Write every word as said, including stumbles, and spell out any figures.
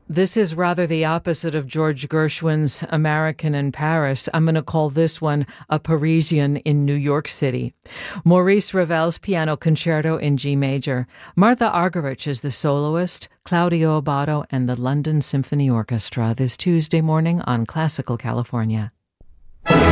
This is rather the opposite of George Gershwin's American in Paris. I'm going to call this one a Parisian in New York City. Maurice Ravel's Piano Concerto in G major. Martha Argerich is the soloist, Claudio Abbado and the London Symphony Orchestra this Tuesday morning on Classical California.